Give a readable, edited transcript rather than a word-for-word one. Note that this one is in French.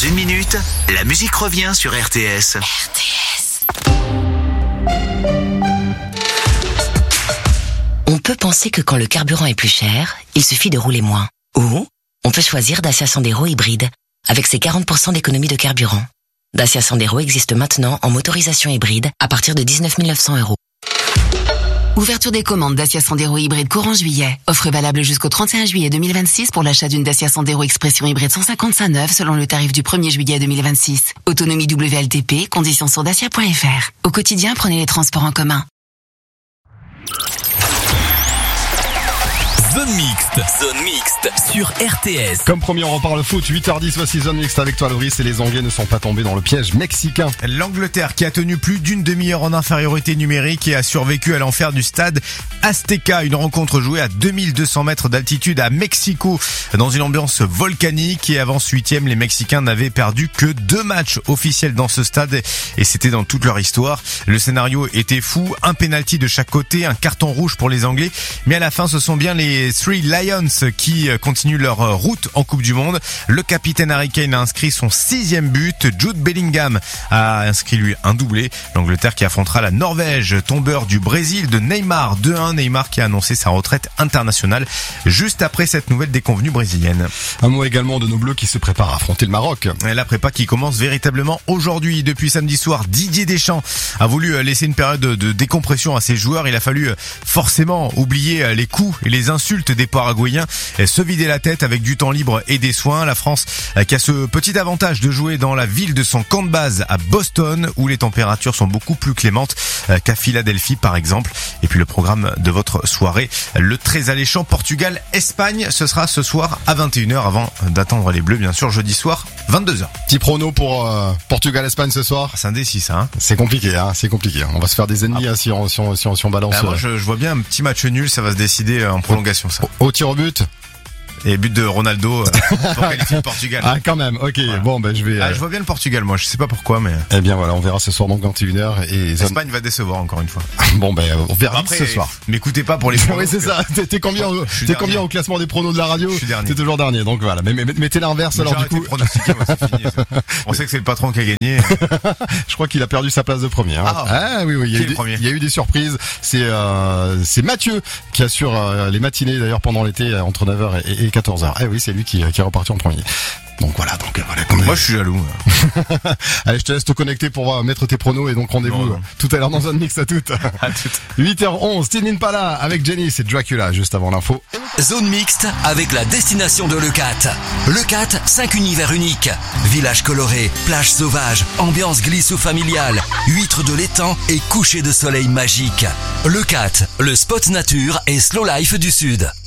une minute, la musique revient sur RTS. On peut penser que quand le carburant est plus cher, il suffit de rouler moins. Ou on peut choisir Dacia Sandero hybride, avec ses 40% d'économie de carburant. Dacia Sandero existe maintenant en motorisation hybride à partir de 19 900 €. Ouverture des commandes Dacia Sandero hybride courant juillet. Offre valable jusqu'au 31 juillet 2026 pour l'achat d'une Dacia Sandero Expression hybride 155 neuve selon le tarif du 1er juillet 2026. Autonomie WLTP, conditions sur dacia.fr. Au quotidien, prenez les transports en commun. Zone mixte sur RTS. Comme promis, on reparle foot. 8h10, voici Zone mixte avec toi, Loris. Et les Anglais ne sont pas tombés dans le piège mexicain. L'Angleterre qui a tenu plus d'une demi-heure en infériorité numérique et a survécu à l'enfer du stade Azteca. Une rencontre jouée à 2200 mètres d'altitude à Mexico dans une ambiance volcanique. Et avant ce 8e, les Mexicains n'avaient perdu que 2 matchs officiels dans ce stade et c'était dans toute leur histoire. Le scénario était fou. Un penalty de chaque côté, un carton rouge pour les Anglais. Mais à la fin, ce sont bien les Three Lions qui continuent leur route en Coupe du Monde. Le capitaine Harry Kane a inscrit son 6e but. Jude Bellingham a inscrit lui un doublé. L'Angleterre qui affrontera la Norvège, tombeur du Brésil de Neymar 2-1. Neymar qui a annoncé sa retraite internationale juste après cette nouvelle déconvenue brésilienne. Un mot également de nos Bleus qui se préparent à affronter le Maroc. Et la prépa qui commence véritablement aujourd'hui. Depuis samedi soir, Didier Deschamps a voulu laisser une période de décompression à ses joueurs. Il a fallu forcément oublier les coups et les insultes des Paraguayens, se vider la tête avec du temps libre et des soins. La France qui a ce petit avantage de jouer dans la ville de son camp de base à Boston où les températures sont beaucoup plus clémentes qu'à Philadelphie par exemple. Et puis le programme de votre soirée, le très alléchant Portugal-Espagne, ce sera ce soir à 21h avant d'attendre les Bleus bien sûr jeudi soir 22h. Petit prono pour Portugal-Espagne ce soir. C'est indécis ça hein. C'est compliqué hein, c'est compliqué. On va se faire des ennemis si on balance. Moi je vois bien un petit match nul, ça va se décider en prolongation ça. Au tir au but. Et but de Ronaldo pour qualifier le Portugal. Ah quand même, ok. Voilà. Bon ben je vais. Je vois bien le Portugal moi, je sais pas pourquoi mais. Eh bien voilà, on verra ce soir donc 21h et l'Espagne va décevoir encore une fois. Bon ben on verra après, ce soir. M'écoutez pas pour les pronos. Oui c'est ça. T'es combien au classement des pronos de la radio? Je suis dernier. T'es toujours dernier donc voilà. Mais mettez l'inverse alors du coup. C'est fini, ça. On sait que c'est le patron qui a gagné. Je crois qu'il a perdu sa place de premier. Hein. Oui il y a eu des surprises. C'est Mathieu qui assure les matinées d'ailleurs pendant l'été entre 9h et 14h. Eh oui, c'est lui qui est reparti en premier. Donc voilà. Moi je suis jaloux. Allez, je te laisse te connecter pour mettre tes pronos et donc rendez-vous tout à l'heure dans Zone Mix à toutes. 8h11, Tini Impala avec Jenny, c'est Dracula juste avant l'info. Zone mixte avec la destination de Leucate. Leucate, 5 univers uniques. Village coloré, plage sauvage, ambiance glissou familiale, huîtres de l'étang et coucher de soleil magique. Leucate, le spot nature et slow life du Sud.